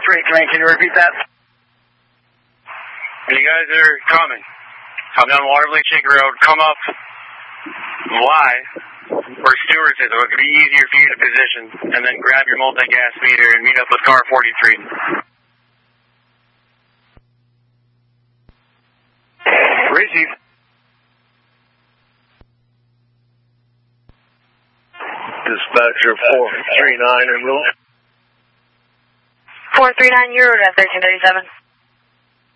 Command, can you repeat that? You guys are coming. I'm down Waterloo Shaker Road. Come up Y, where Stewart is. It would be easier for you to position, and then grab your multi-gas meter and meet up with car 43. Receive. Dispatcher 439 en route. 439, you're at 1337.